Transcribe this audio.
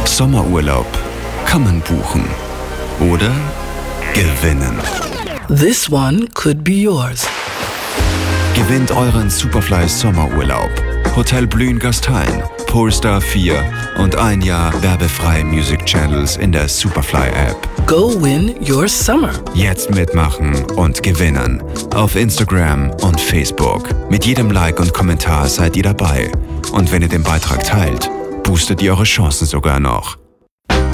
Sommerurlaub kann man buchen oder gewinnen. This one could be yours. Gewinnt euren Superfly Sommerurlaub. Hotel Blühen Gastein, Polestar 4 und 1 Jahr werbefreie Music Channels in der Superfly App. Go win your summer. Jetzt mitmachen und gewinnen. Auf Instagram und Facebook. Mit jedem Like und Kommentar seid ihr dabei. Und wenn ihr den Beitrag teilt, boostet ihr eure Chancen sogar noch.